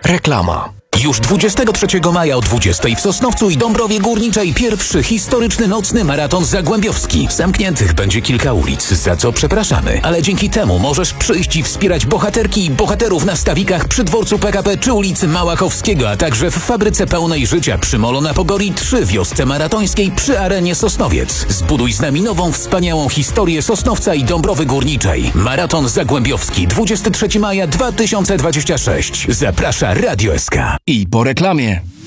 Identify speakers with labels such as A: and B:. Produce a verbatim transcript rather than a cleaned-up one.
A: Reklama. Już dwudziestego trzeciego maja o dwudziestej w Sosnowcu i Dąbrowie Górniczej pierwszy historyczny nocny maraton zagłębiowski. Zamkniętych będzie kilka ulic, za co przepraszamy, ale dzięki temu możesz przyjść i wspierać bohaterki i bohaterów na stawikach przy dworcu P K P czy ulicy Małachowskiego, a także w fabryce pełnej życia przy Molo na Pogori, trzy wiosce maratońskiej przy Arenie Sosnowiec. Zbuduj z nami nową, wspaniałą historię Sosnowca i Dąbrowy Górniczej. Maraton zagłębiowski dwudziestego trzeciego maja dwa tysiące dwudziestego szóstego. Zaprasza Radio S K.
B: I po reklamie.